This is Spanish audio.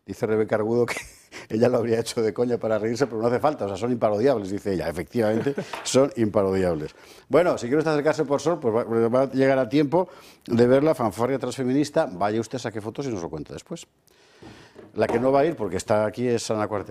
Dice Rebeca Argudo que ella lo habría hecho de coña para reírse, pero no hace falta, o sea, son imparodiables, dice ella. Efectivamente, son imparodiables. Bueno, si quiere usted acercarse por Sor, pues va a llegar a tiempo de ver la fanfarria transfeminista. Vaya usted, saque fotos y nos lo cuenta después. La que no va a ir, porque está aquí, es Ana Cuartel.